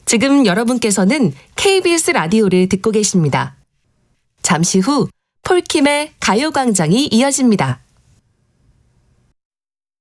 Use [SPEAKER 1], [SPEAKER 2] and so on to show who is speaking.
[SPEAKER 1] 지금 여러분께서는 KBS 라디오를 듣고 계십니다. 잠시 후 폴킴의 가요광장이 이어집니다.